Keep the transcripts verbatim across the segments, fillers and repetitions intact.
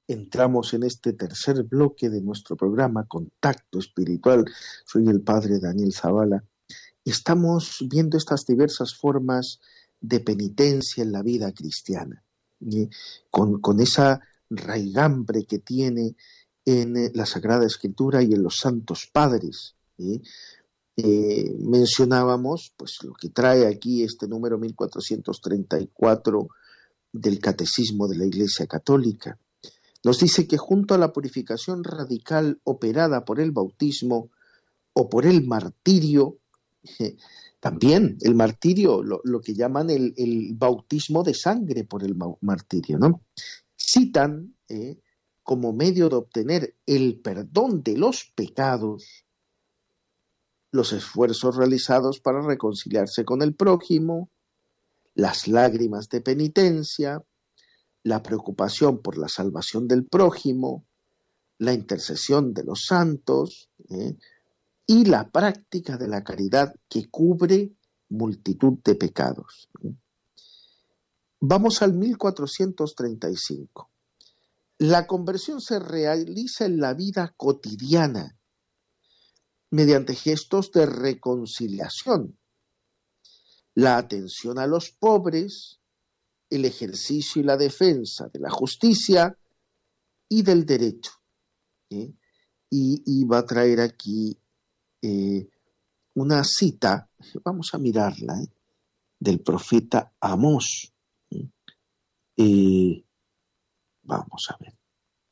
entramos en este tercer bloque de nuestro programa Contacto Espiritual. Soy el padre Daniel Zavala. Estamos viendo estas diversas formas de penitencia en la vida cristiana, ¿sí? con, con esa raigambre que tiene en la Sagrada Escritura y en los Santos Padres, ¿sí? Eh, mencionábamos pues lo que trae aquí este número mil cuatrocientos treinta y cuatro del Catecismo de la Iglesia Católica. Nos dice que junto a la purificación radical operada por el bautismo o por el martirio, eh, también el martirio, lo, lo que llaman el, el bautismo de sangre por el martirio, ¿no? Citan eh, como medio de obtener el perdón de los pecados los esfuerzos realizados para reconciliarse con el prójimo, las lágrimas de penitencia, la preocupación por la salvación del prójimo, la intercesión de los santos, ¿eh? y la práctica de la caridad que cubre multitud de pecados. Vamos al mil cuatrocientos treinta y cinco. La conversión se realiza en la vida cotidiana mediante gestos de reconciliación, la atención a los pobres, el ejercicio y la defensa de la justicia y del derecho. ¿eh? Y, y va a traer aquí eh, una cita, vamos a mirarla, ¿eh? del profeta Amós. ¿eh? Eh, vamos a ver.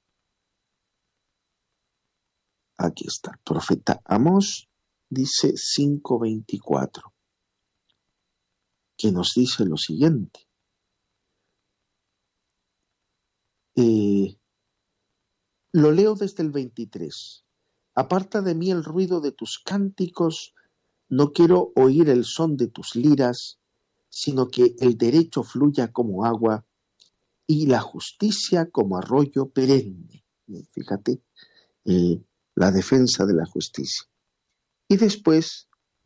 Aquí está, el profeta Amós dice cinco veinticuatro, que nos dice lo siguiente. Eh, lo leo desde el veintitrés. Aparta de mí el ruido de tus cánticos, no quiero oír el son de tus liras, sino que el derecho fluya como agua y la justicia como arroyo perenne. Fíjate, eh, la defensa de la justicia. Y después